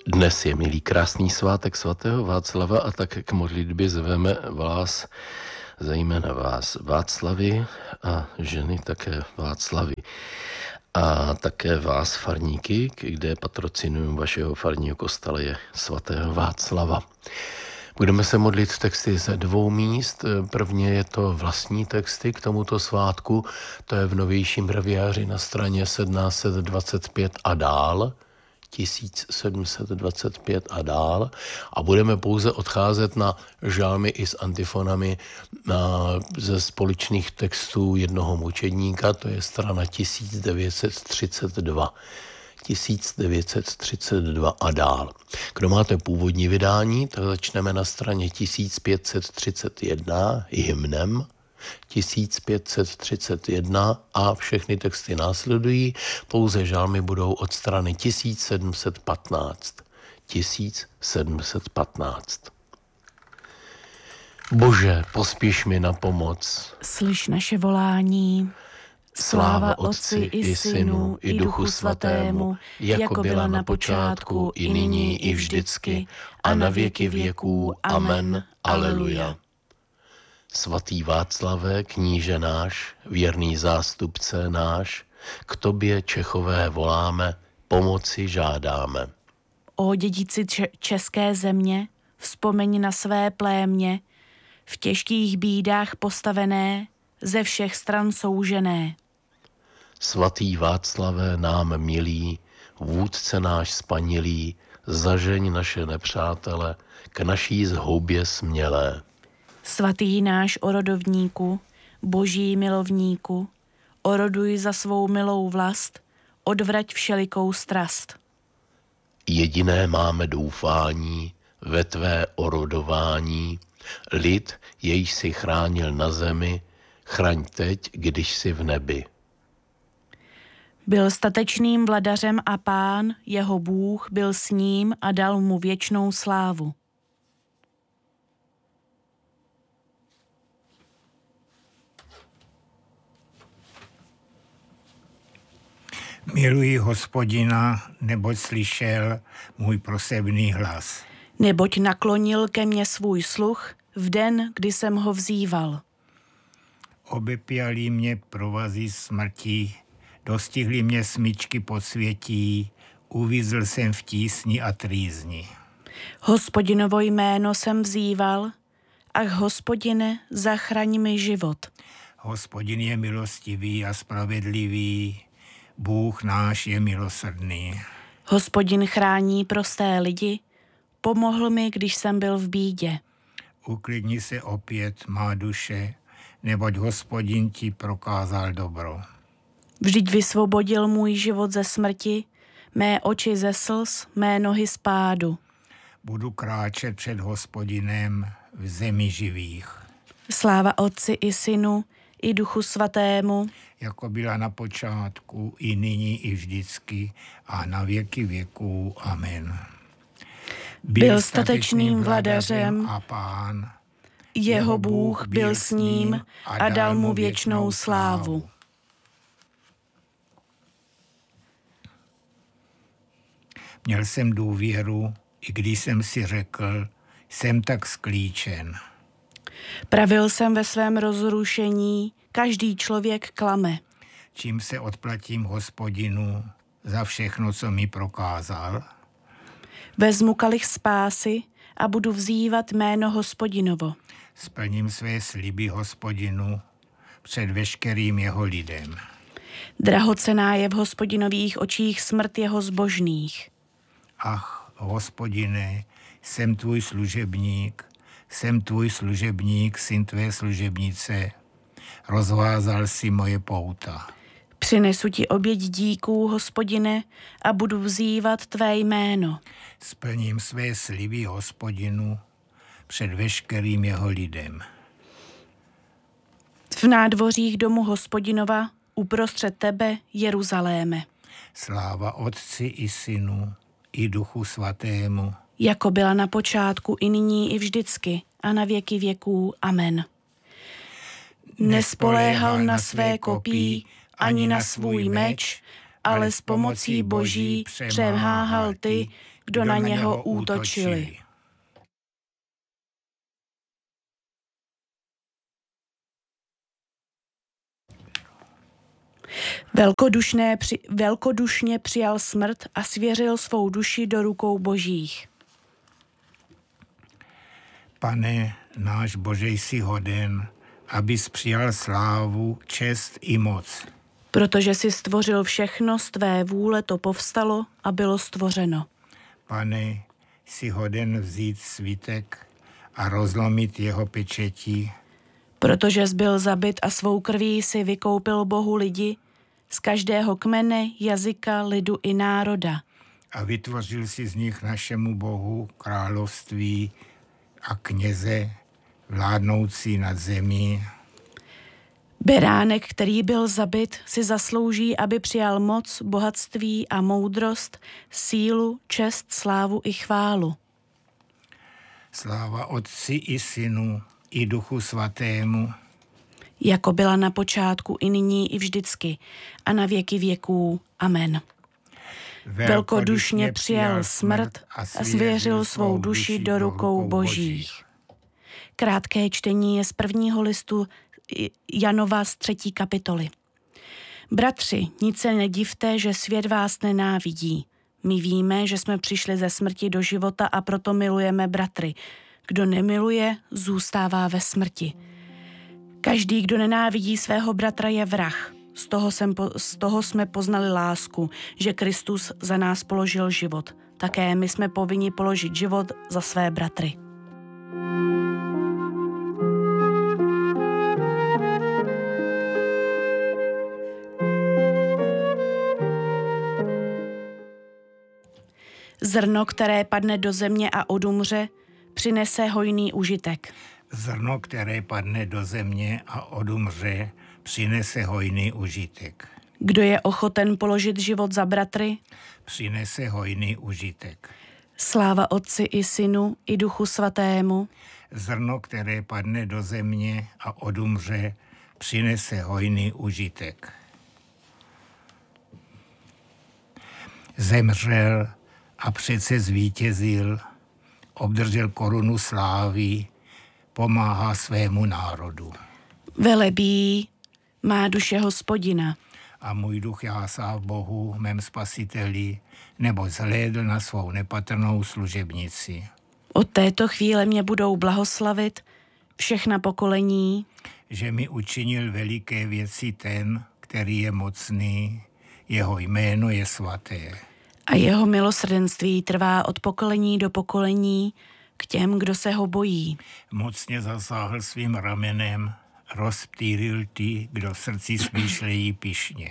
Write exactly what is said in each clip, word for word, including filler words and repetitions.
Dnes je, milý, krásný svátek svatého Václava a tak k modlitbě zveme vás, zejména vás Václavy a ženy také Václavy. A také vás farníky, kde patrocinujem vašeho farního kostela je svatého Václava. Budeme se modlit texty ze dvou míst. Prvně je to vlastní texty k tomuto svátku, to je v novějším breviáři na straně sedmnáct set dvacet pět a dál, tisíc sedm set dvacet pět a dál, a budeme pouze odcházet na žálmy i s antifonami na, ze společných textů jednoho mučedníka, to je strana tisíc devět set třicet dva. tisíc devět set třicet dva a dál. Kdo máte původní vydání, tak začneme na straně tisíc pět set třicet jedna hymnem, tisíc pět set třicet jedna a všechny texty následují, pouze žálmy budou od strany tisíc sedm set patnáct. tisíc sedm set patnáct. Bože, pospíš mi na pomoc. Slyš naše volání. Sláva Otci i Synu i Duchu Svatému, jako byla na počátku, i nyní, i vždycky, a na věky věků. Amen. Aleluja. Svatý Václave, kníže náš, věrný zástupce náš, k tobě, Čechové, voláme, pomoci žádáme. O dědici české země, vzpomeň na své plémě, v těžkých bídách postavené, ze všech stran soužené. Svatý Václave, nám milý, vůdce náš spanilý, zažeň naše nepřátele k naší zhoubě smělé. Svatý náš orodovníku, boží milovníku, oroduj za svou milou vlast, odvrať všelikou strast. Jediné máme doufání ve tvé orodování, lid, jejž si chránil na zemi, chraň teď, když jsi v nebi. Byl statečným vladařem a pán, jeho Bůh byl s ním a dal mu věčnou slávu. Miluji Hospodina, neboť slyšel můj prosebný hlas. Neboť naklonil ke mně svůj sluch v den, kdy jsem ho vzýval. Obepělí mě provazy smrti, dostihly mě smyčky podsvětí, uvízl jsem v tísni a trýzni. Hospodinovo jméno jsem vzýval, ach Hospodine, zachraň mi život. Hospodin je milostivý a spravedlivý, Bůh náš je milosrdný. Hospodin chrání prosté lidi, pomohl mi, když jsem byl v bídě. Uklidni se opět, má duše, neboť Hospodin ti prokázal dobro. Vždyť vysvobodil můj život ze smrti, mé oči ze slz, mé nohy z pádu. Budu kráčet před Hospodinem v zemi živých. Sláva Otci i Synu i Duchu Svatému, jako byla na počátku, i nyní, i vždycky, a na věky věků. Amen. Byl, byl statečným vladařem a pán, jeho Bůh byl s ním a dal mu věčnou slávu. Měl jsem důvěru, i když jsem si řekl, jsem tak sklíčen. Pravil jsem ve svém rozrušení, každý člověk klame. Čím se odplatím Hospodinu za všechno, co mi prokázal? Vezmu kalich spásy a budu vzývat jméno Hospodinovo. Splním své sliby Hospodinu před veškerým jeho lidem. Drahocenná je v Hospodinových očích smrt jeho zbožných. Ach, Hospodine, jsem tvůj služebník, jsem tvůj služebník, syn tvé služebnice, rozvázal si moje pouta. Přinesu ti oběť díků, Hospodine, a budu vzývat tvé jméno. Splním své sliby Hospodinu před veškerým jeho lidem. V nádvořích domu Hospodinova, uprostřed tebe, Jeruzaléme. Sláva Otci i Synu i Duchu Svatému, jako byla na počátku, i nyní, i vždycky, a na věky věků. Amen. Nespoléhal na své kopí, ani na svůj meč, ale s pomocí Boží přemáhal ty, kdo na něho útočili. Velkodušné, při, velkodušně přijal smrt a svěřil svou duši do rukou Božích. Pane, náš Bože, jsi hoden, abys přijal slávu, čest i moc. Protože jsi stvořil všechno, z tvé vůle to povstalo a bylo stvořeno. Pane, jsi hoden vzít svitek a rozlomit jeho pečetí. Protože jsi byl zabit a svou krví si vykoupil Bohu lidi z každého kmene, jazyka, lidu i národa. A vytvořil si z nich našemu Bohu království a kněze vládnoucí nad zemí. Beránek, který byl zabit, si zaslouží, aby přijal moc, bohatství a moudrost, sílu, čest, slávu i chválu. Sláva Otci i Synu i Duchu Svatému, jako byla na počátku i nyní i vždycky a na věky věků. Amen. Velkodušně přijal smrt a svěřil svou duši do rukou Božích. Krátké čtení je z prvního listu Janova z třetí kapitoly. Bratři, nic se nedivte, že svět vás nenávidí. My víme, že jsme přišli ze smrti do života a proto milujeme bratry. Kdo nemiluje, zůstává ve smrti. Každý, kdo nenávidí svého bratra, je vrah. Z toho, jsem, z toho jsme poznali lásku, že Kristus za nás položil život. Také my jsme povinni položit život za své bratry. Zrno, které padne do země a odumře, přinese hojný užitek. Zrno, které padne do země a odumře, přinese hojný užitek. Kdo je ochoten položit život za bratry, přinese hojný užitek. Sláva Otci i Synu i Duchu Svatému. Zrno, které padne do země a odumře, přinese hojný užitek. Zemřel a přece zvítězil, obdržel korunu slávy, pomáhá svému národu. Velebí má duše Hospodina. A můj duch jásá v Bohu, mém spasiteli, nebo zhlédl na svou nepatrnou služebnici. Od této chvíle mě budou blahoslavit všechna pokolení, že mi učinil veliké věci ten, který je mocný, jeho jméno je svaté. A jeho milosrdenství trvá od pokolení do pokolení k těm, kdo se ho bojí. Mocně zasáhl svým ramenem, rozptýlil ty, kdo v srdci smýšlejí pyšně.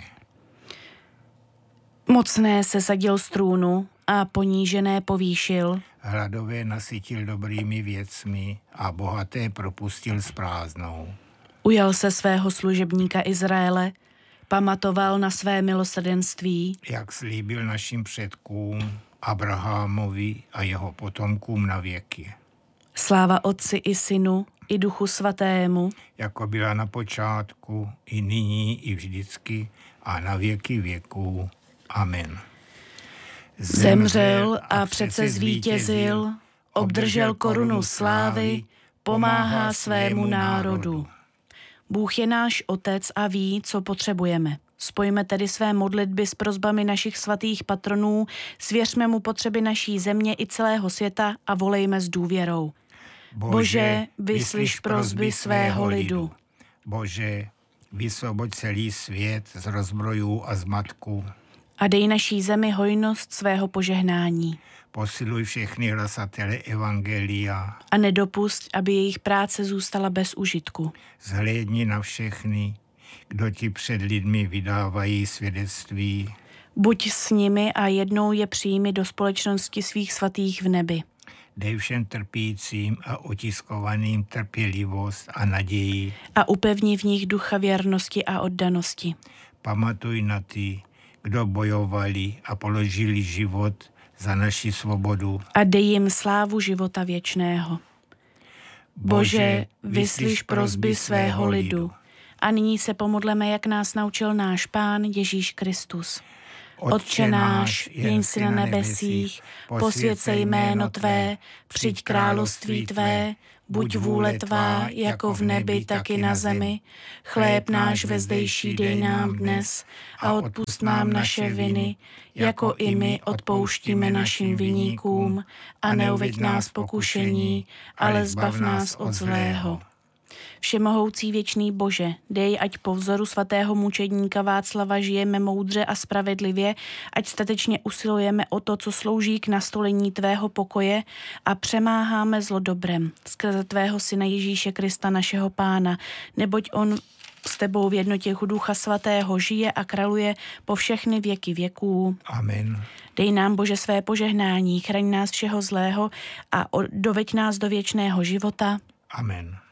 Mocné se sadil z trůnu a ponížené povýšil. Hladové nasytil dobrými věcmi a bohaté propustil s prázdnou. Ujal se svého služebníka Izraele, pamatoval na své milosrdenství, jak slíbil našim předkům, Abrahamovi a jeho potomkům na věky. Sláva Otci i Synu i Duchu Svatému, jako byla na počátku, i nyní, i vždycky a na věky věků. Amen. Zemřel a přece zvítězil, obdržel korunu slávy, pomáhá svému národu. Bůh je náš Otec a ví, co potřebujeme. Spojme tedy své modlitby s prosbami našich svatých patronů, svěřme mu potřeby naší země i celého světa a volejme s důvěrou. Bože, vyslyš prosby svého lidu. Bože, vysvoboď celý svět z rozbrojů a zmatku. A dej naší zemi hojnost svého požehnání. Posiluj všechny hlasatele evangelia. A nedopusť, aby jejich práce zůstala bez užitku. Zhlédni na všechny, kdo ti před lidmi vydávají svědectví. Buď s nimi a jednou je přijmi do společnosti svých svatých v nebi. Dej všem trpícím a otiskovaným trpělivost a naději. A upevni v nich ducha věrnosti a oddanosti. Pamatuj na ty, kdo bojovali a položili život za naši svobodu. A dej jim slávu života věčného. Bože, vyslyš prosby svého lidu. A nyní se pomodleme, jak nás naučil náš Pán Ježíš Kristus. Otče náš, jen jsi na nebesích, posvěť se jméno Tvé, přijď království Tvé, buď vůle Tvá, jako v nebi, tak i na zemi. Chléb náš vezdejší dej nám dnes a odpusť nám naše viny, jako i my odpouštíme našim viníkům, a neuveď nás v pokušení, ale zbav nás od zlého. Všemohoucí věčný Bože, dej, ať po vzoru svatého mučedníka Václava žijeme moudře a spravedlivě, ať statečně usilujeme o to, co slouží k nastolení Tvého pokoje a přemáháme zlo dobrem skrze Tvého Syna Ježíše Krista, našeho Pána, neboť on s Tebou v jednotě Ducha Svatého žije a králuje po všechny věky věků. Amen. Dej nám, Bože, své požehnání, chraň nás všeho zlého a doveď nás do věčného života. Amen.